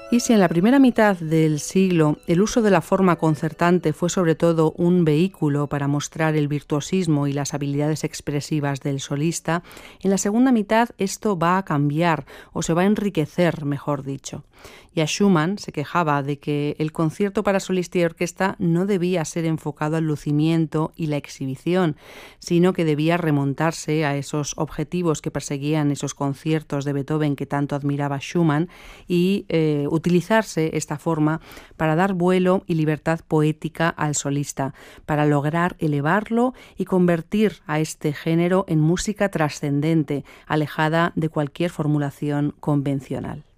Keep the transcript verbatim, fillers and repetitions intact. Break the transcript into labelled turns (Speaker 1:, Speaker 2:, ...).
Speaker 1: Y si en la primera mitad del siglo el uso de la forma concertante fue sobre todo un vehículo para mostrar el virtuosismo y las habilidades expresivas del solista, en la segunda mitad esto va a cambiar o se va a enriquecer, mejor dicho. Y a Schumann se quejaba de que el concierto para solista y orquesta no debía ser enfocado al lucimiento y la exhibición, sino que debía remontarse a esos objetivos que perseguían esos conciertos de Beethoven que tanto admiraba Schumann y eh, utilizarse esta forma para dar vuelo y libertad poética al solista, para lograr elevarlo y convertir a este género en música trascendente, alejada de cualquier formulación convencional.